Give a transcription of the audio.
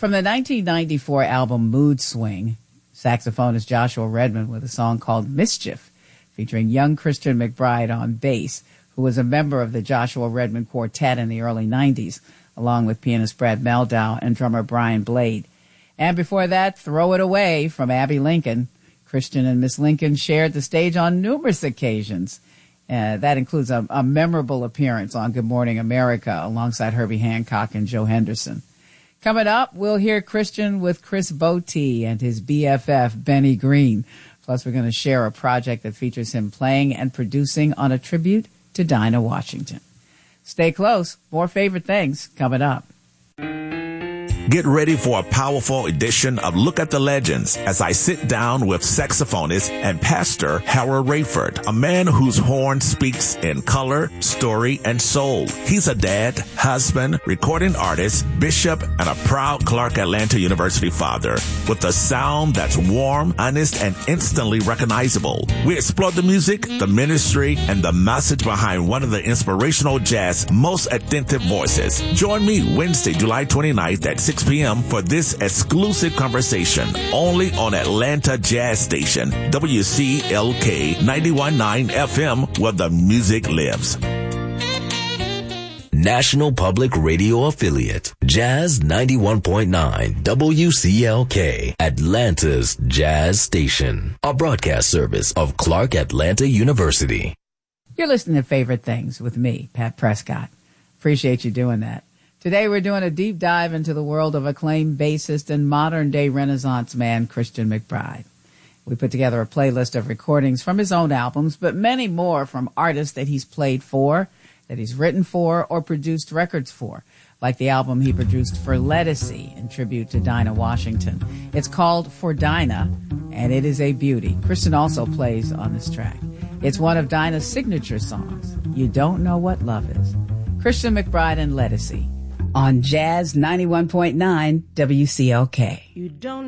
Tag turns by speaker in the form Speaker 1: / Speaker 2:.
Speaker 1: From the 1994 album Mood Swing, saxophonist Joshua Redman with a song called Mischief, featuring young Christian McBride on bass, who was a member of the Joshua Redman Quartet in the early 90s, along with pianist Brad Meldau and drummer Brian Blade. And before that, Throw It Away from Abbey Lincoln. Christian and Miss Lincoln shared the stage on numerous occasions. That includes a memorable appearance on Good Morning America alongside Herbie Hancock and Joe Henderson. Coming up, we'll hear Christian with Chris Botti and his BFF, Benny Green. Plus, we're going to share a project that features him playing and producing on a tribute to Dinah Washington. Stay close. More favorite things coming up.
Speaker 2: Get ready for a powerful edition of Look at the Legends as I sit down with saxophonist and pastor Harold Rayford, a man whose horn speaks in color, story, and soul. He's a dad, husband, recording artist, bishop, and a proud Clark Atlanta University father with a sound that's warm, honest, and instantly recognizable. We explore the music, the ministry, and the message behind one of the inspirational jazz most authentic voices. Join me Wednesday, July 29th at 6 p.m. for this exclusive conversation only on Atlanta Jazz Station, WCLK 91.9 FM, where the music lives.
Speaker 3: National Public Radio Affiliate, Jazz 91.9 WCLK, Atlanta's Jazz Station, a broadcast service of Clark Atlanta University.
Speaker 1: You're listening to Favorite Things with me, Pat Prescott. Appreciate you doing that. Today we're doing a deep dive into the world of acclaimed bassist and modern-day Renaissance man Christian McBride. We put together a playlist of recordings from his own albums, but many more from artists that he's played for, that he's written for, or produced records for, like the album he produced for Lettucey in tribute to Dinah Washington. It's called For Dinah, and it is a beauty. Christian also plays on this track. It's one of Dinah's signature songs, You Don't Know What Love Is. Christian McBride and Lettucey on Jazz 91.9 WCLK.
Speaker 4: You don't